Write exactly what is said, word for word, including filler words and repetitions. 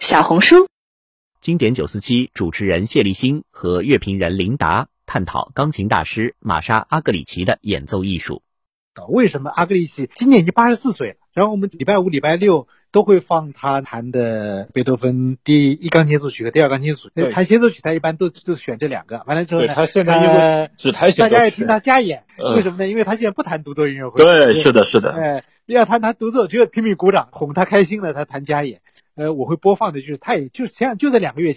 小红书。 经典九四七主持人谢立新和乐评人林达探讨钢琴大师玛莎·阿格里奇的演奏艺术。 为什么阿格里奇今年已经八十四岁了？然后我们礼拜五、礼拜六都会放他弹的贝多芬第一钢琴协奏曲和第二钢琴协奏曲。弹协奏曲他一般都都选这两个，完了之后呢， 对他现在因为只弹协奏曲， 大家也听他加演、 嗯， 为什么呢？因为他现在不弹独奏音乐会。 对，是的，是的。 哎，要他弹独奏，只有拼命鼓掌，哄他开心了，他弹加演。呃，我会播放的就是他也就前就在两个月前。